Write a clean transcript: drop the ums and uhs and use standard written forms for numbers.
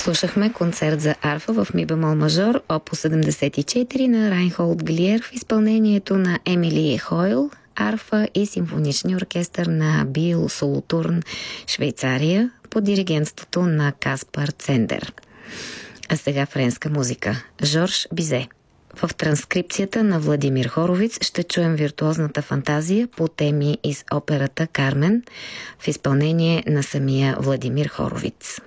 Слушахме концерт за арфа в ми бемол мажор, опус 74 на Райнхолд Глиер в изпълнението на Емили Хойл, арфа и симфоничния оркестър на Бил Солотурн, Швейцария, под диригентството на Каспар Цендер. А сега френска музика. Жорж Бизе. В транскрипцията на Владимир Хоровиц ще чуем виртуозната фантазия по теми из операта «Кармен» в изпълнение на самия Владимир Хоровиц.